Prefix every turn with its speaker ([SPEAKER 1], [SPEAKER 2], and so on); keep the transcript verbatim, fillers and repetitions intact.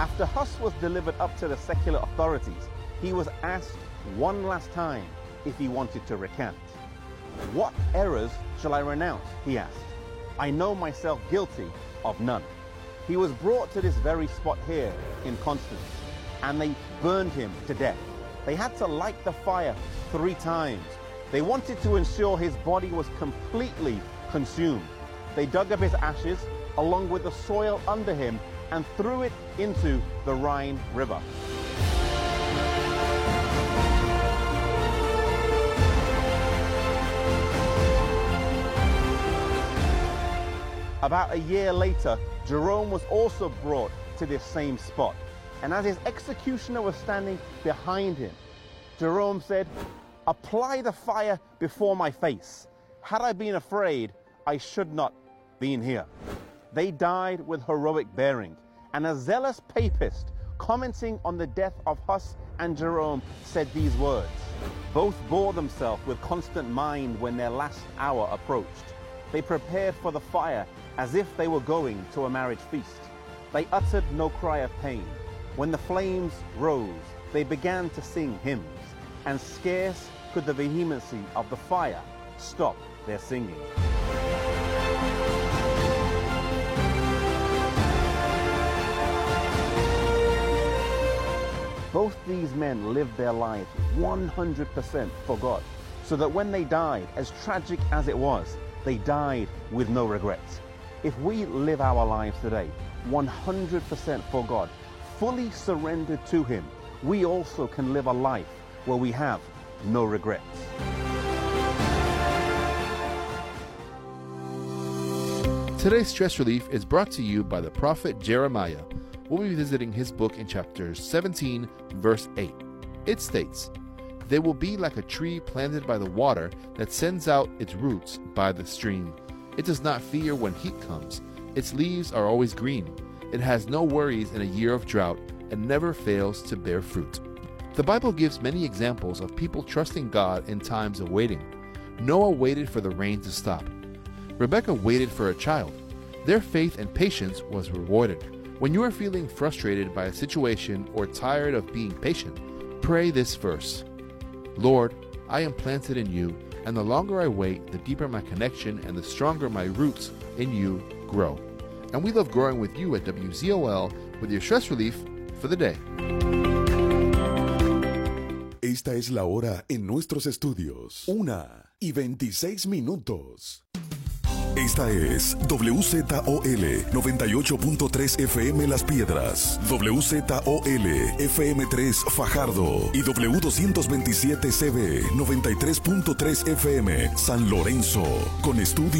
[SPEAKER 1] After Huss was delivered up to the secular authorities, he was asked one last time if he wanted to recant. "What errors shall I renounce?" he asked. "I know myself guilty of none." He was brought to this very spot here in Constance, and they burned him to death. They had to light the fire three times. They wanted to ensure his body was completely consumed. They dug up his ashes along with the soil under him and threw it into the Rhine River. About a year later, Jerome was also brought to this same spot. And as his executioner was standing behind him, Jerome said, "Apply the fire before my face. Had I been afraid, I should not been here." They died with heroic bearing. And a zealous papist, commenting on the death of Huss and Jerome, said these words: "Both bore themselves with constant mind when their last hour approached. They prepared for the fire as if they were going to a marriage feast. They uttered no cry of pain. When the flames rose, they began to sing hymns, and scarce could the vehemency of the fire stop their singing." Both these men lived their lives one hundred percent for God, so that when they died, as tragic as it was, they died with no regrets. If we live our lives today one hundred percent for God, fully surrendered to Him, we also can live a life where we have no regrets.
[SPEAKER 2] Today's Stress Relief is brought to you by the prophet Jeremiah. We'll be visiting his book in chapter seventeen, verse eight. It states, "They will be like a tree planted by the water that sends out its roots by the stream. It does not fear when heat comes. Its leaves are always green. It has no worries in a year of drought and never fails to bear fruit." The Bible gives many examples of people trusting God in times of waiting. Noah waited for the rain to stop. Rebecca waited for a child. Their faith and patience was rewarded. When you are feeling frustrated by a situation or tired of being patient, pray this verse: "Lord, I am planted in you, and the longer I wait, the deeper my connection and the stronger my roots in you grow." And we love growing with you at W Z O L with your stress relief for the day.
[SPEAKER 3] Esta es la hora en nuestros estudios. Una y veintiséis minutos. Esta es W Z O L noventa y ocho punto tres F M Las Piedras, W Z O L F M tres Fajardo y W doscientos veintisiete C B noventa y tres punto tres F M San Lorenzo, con estudio